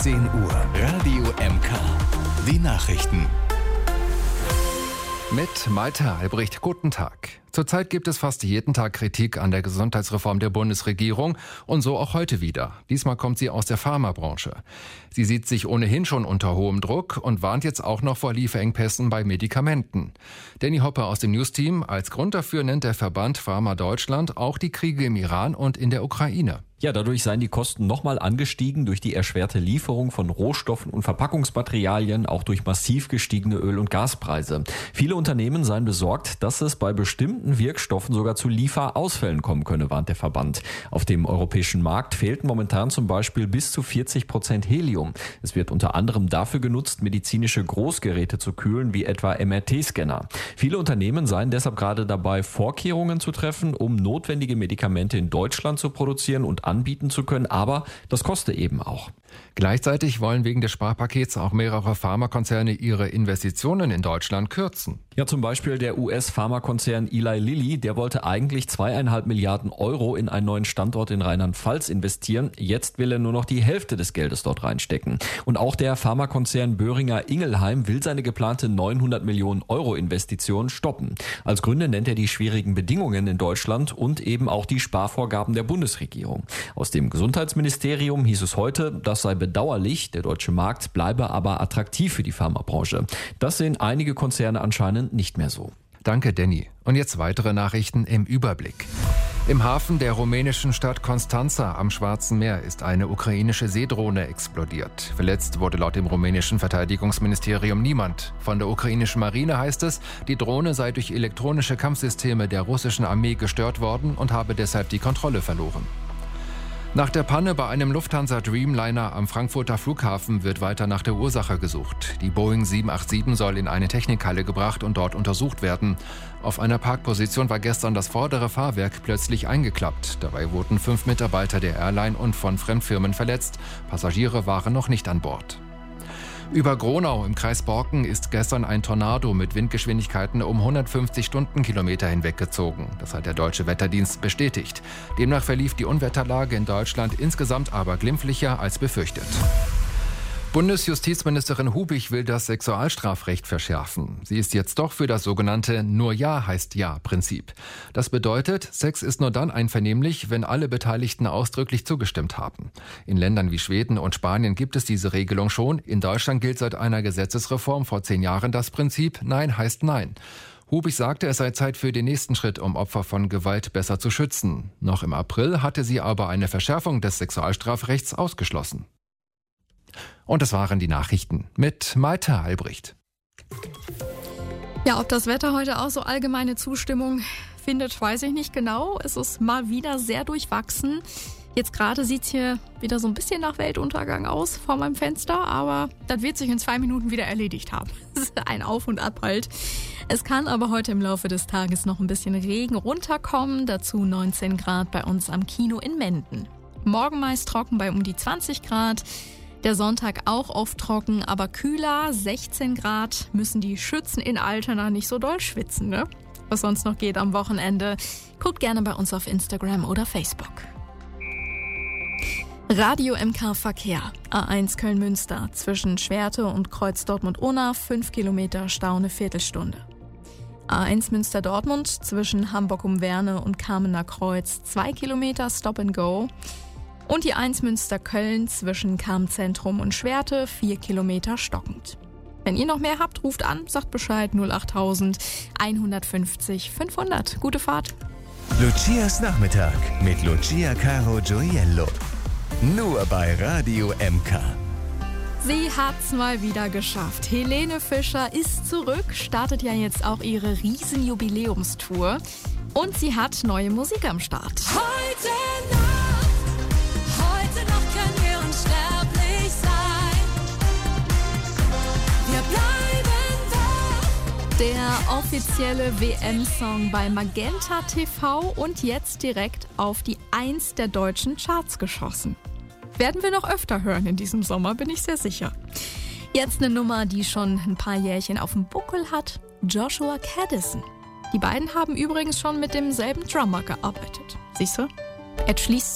10 Uhr, Radio MK. Die Nachrichten. Mit Malte Albrecht, guten Tag. Zurzeit gibt es fast jeden Tag Kritik an der Gesundheitsreform der Bundesregierung und so auch heute wieder. Diesmal kommt sie aus der Pharmabranche. Sie sieht sich ohnehin schon unter hohem Druck und warnt jetzt auch noch vor Lieferengpässen bei Medikamenten. Danny Hoppe aus dem Newsteam. Als Grund dafür nennt der Verband Pharma Deutschland auch die Kriege im Iran und in der Ukraine. Ja, dadurch seien die Kosten nochmal angestiegen durch die erschwerte Lieferung von Rohstoffen und Verpackungsmaterialien, auch durch massiv gestiegene Öl- und Gaspreise. Viele Unternehmen seien besorgt, dass es bei bestimmten Wirkstoffen sogar zu Lieferausfällen kommen könne, warnt der Verband. Auf dem europäischen Markt fehlten momentan zum Beispiel bis zu 40% Helium. Es wird unter anderem dafür genutzt, medizinische Großgeräte zu kühlen, wie etwa MRT-Scanner. Viele Unternehmen seien deshalb gerade dabei, Vorkehrungen zu treffen, um notwendige Medikamente in Deutschland zu produzieren und anbieten zu können, aber das kostet eben auch. Gleichzeitig wollen wegen des Sparpakets auch mehrere Pharmakonzerne ihre Investitionen in Deutschland kürzen. Ja, zum Beispiel der US-Pharmakonzern Eli Lilly, der wollte eigentlich 2,5 Milliarden Euro in einen neuen Standort in Rheinland-Pfalz investieren. Jetzt will er nur noch die Hälfte des Geldes dort reinstecken. Und auch der Pharmakonzern Boehringer Ingelheim will seine geplante 900 Millionen Euro Investition stoppen. Als Gründe nennt er die schwierigen Bedingungen in Deutschland und eben auch die Sparvorgaben der Bundesregierung. Aus dem Gesundheitsministerium hieß es heute, das sei bedauerlich, der deutsche Markt bleibe aber attraktiv für die Pharmabranche. Das sehen einige Konzerne anscheinend nicht mehr so. Danke, Danny. Und jetzt weitere Nachrichten im Überblick. Im Hafen der rumänischen Stadt Constanța am Schwarzen Meer ist eine ukrainische Seedrohne explodiert. Verletzt wurde laut dem rumänischen Verteidigungsministerium niemand. Von der ukrainischen Marine heißt es, die Drohne sei durch elektronische Kampfsysteme der russischen Armee gestört worden und habe deshalb die Kontrolle verloren. Nach der Panne bei einem Lufthansa Dreamliner am Frankfurter Flughafen wird weiter nach der Ursache gesucht. Die Boeing 787 soll in eine Technikhalle gebracht und dort untersucht werden. Auf einer Parkposition war gestern das vordere Fahrwerk plötzlich eingeklappt. Dabei wurden 5 Mitarbeiter der Airline und von Fremdfirmen verletzt. Passagiere waren noch nicht an Bord. Über Gronau im Kreis Borken ist gestern ein Tornado mit Windgeschwindigkeiten um 150 Stundenkilometer hinweggezogen. Das hat der Deutsche Wetterdienst bestätigt. Demnach verlief die Unwetterlage in Deutschland insgesamt aber glimpflicher als befürchtet. Bundesjustizministerin Hubig will das Sexualstrafrecht verschärfen. Sie ist jetzt doch für das sogenannte Nur Ja heißt Ja-Prinzip. Das bedeutet, Sex ist nur dann einvernehmlich, wenn alle Beteiligten ausdrücklich zugestimmt haben. In Ländern wie Schweden und Spanien gibt es diese Regelung schon. In Deutschland gilt seit einer Gesetzesreform vor 10 Jahren das Prinzip Nein heißt Nein. Hubig sagte, es sei Zeit für den nächsten Schritt, um Opfer von Gewalt besser zu schützen. Noch im April hatte sie aber eine Verschärfung des Sexualstrafrechts ausgeschlossen. Und das waren die Nachrichten mit Malte Albrecht. Ja, ob das Wetter heute auch so allgemeine Zustimmung findet, weiß ich nicht genau. Es ist mal wieder sehr durchwachsen. Jetzt gerade sieht es hier wieder so ein bisschen nach Weltuntergang aus vor meinem Fenster, aber das wird sich in 2 Minuten wieder erledigt haben. Das ist ein Auf- und Ab halt. Es kann aber heute im Laufe des Tages noch ein bisschen Regen runterkommen. Dazu 19 Grad bei uns am Kino in Menden. Morgen meist trocken bei um die 20 Grad. Der Sonntag auch oft trocken, aber kühler, 16 Grad, müssen die Schützen in Altena nicht so doll schwitzen, ne? Was sonst noch geht am Wochenende, guckt gerne bei uns auf Instagram oder Facebook. Radio MK Verkehr, A1 Köln-Münster, zwischen Schwerte und Kreuz Dortmund-Unna, 5 Kilometer Stau, eine Viertelstunde. A1 Münster-Dortmund, zwischen Hamburg-Umwerne und Kamener Kreuz, 2 Kilometer Stop and Go. Und die 1 Münster-Köln zwischen Karmzentrum und Schwerte, 4 Kilometer stockend. Wenn ihr noch mehr habt, ruft an, sagt Bescheid 08000 150 500. Gute Fahrt. Lucias Nachmittag mit Lucia Caro Gioiello. Nur bei Radio MK. Sie hat's mal wieder geschafft. Helene Fischer ist zurück, startet ja jetzt auch ihre Riesenjubiläumstour. Und sie hat neue Musik am Start. Heute noch können wir unsterblich sein. Wir bleiben wach. Der offizielle WM-Song bei Magenta TV und jetzt direkt auf die 1 der deutschen Charts geschossen. Werden wir noch öfter hören in diesem Sommer, bin ich sehr sicher. Jetzt eine Nummer, die schon ein paar Jährchen auf dem Buckel hat. Joshua Caddison. Die beiden haben übrigens schon mit demselben Drummer gearbeitet. Siehst du? Ed schließt